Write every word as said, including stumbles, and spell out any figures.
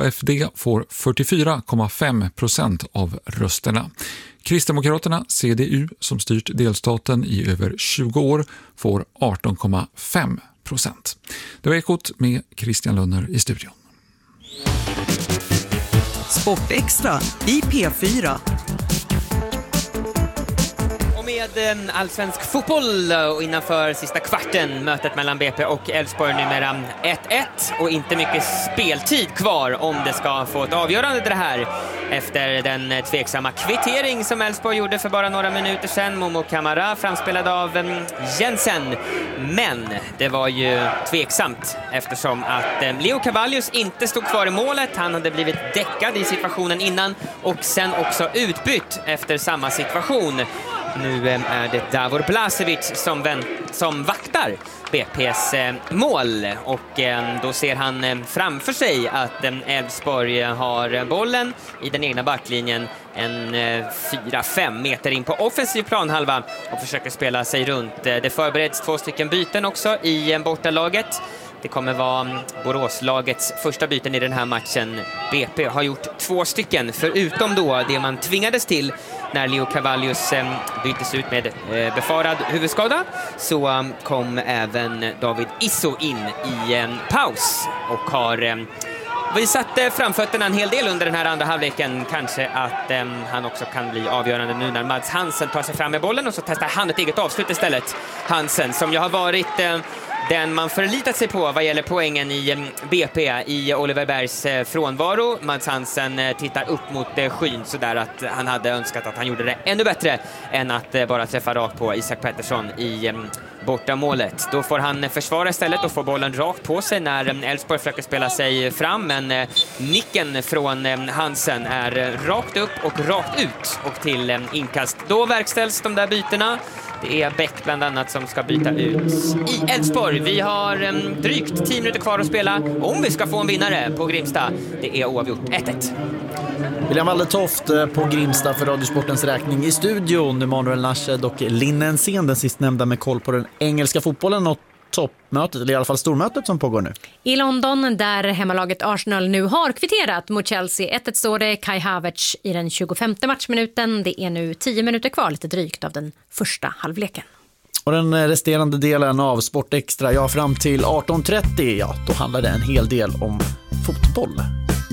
F D får fyrtiofyra komma fem procent av rösterna. Kristdemokraterna, C D U, som styrt delstaten i över tjugo år, får arton komma fem procent. Det var Ekot med Christian Lönner i studion. Sport Extra i P fyra. Med allsvensk fotboll och innanför sista kvarten mötet mellan B P och Elfsborg numera ett ett och inte mycket speltid kvar om det ska få ett avgörande det här efter den tveksamma kvittering som Elfsborg gjorde för bara några minuter sedan. Momo Kamara framspelad av Jensen, men det var ju tveksamt eftersom att Leo Cavallius inte stod kvar i målet. Han hade blivit däckad i situationen innan och sen också utbytt efter samma situation. Nu är det Davor Blasevic som, vänt, som vaktar B P:s eh, mål och eh, då ser han eh, framför sig att eh, Elfsborg har bollen i den egna backlinjen en eh, fyra fem meter in på offensiv planhalva och försöker spela sig runt. Eh, det förbereds två stycken byten också i eh, bortalaget. Det kommer vara Boråslagets första byten i den här matchen. B P har gjort två stycken, förutom då det man tvingades till när Leo Cavallius eh, byttes ut med eh, befarad huvudskada. Så um, kom även David Isso in i en eh, paus och har eh, visat eh, framfötterna en hel del under den här andra halvleken. Kanske att eh, han också kan bli avgörande nu när Mads Hansen tar sig fram med bollen och så testar han ett eget avslut istället. Hansen som ju har varit eh, den man förlitat sig på vad gäller poängen i B P i Oliver Bergs frånvaro. Mads Hansen tittar upp mot skyn så där att han hade önskat att han gjorde det ännu bättre än att bara träffa rakt på Isak Pettersson i bortamålet. Då får han försvara istället och få bollen rakt på sig när Elfsborg försöker spela sig fram, men nicken från Hansen är rakt upp och rakt ut och till inkast. Då verkställs de där bytena. Det är Bäck bland annat som ska byta ut i Elfsborg. Vi har um, drygt tio minuter kvar att spela om vi ska få en vinnare på Grimsta. Det är oavgjort ett ett. William Walletoft på Grimsta för Radiosportens räkning i studion. Emanuel Nashed och Linnen Sen, den sistnämnda med koll på den engelska fotbollen och toppmötet, eller i alla fall stormötet som pågår nu. I London där hemmalaget Arsenal nu har kvitterat mot Chelsea. ett ett står det Kai Havertz i den tjugofemte matchminuten. Det är nu tio minuter kvar, lite drygt av den första halvleken. Och den resterande delen av Sport Extra, ja, fram till arton trettio, ja, då handlar det en hel del om fotboll.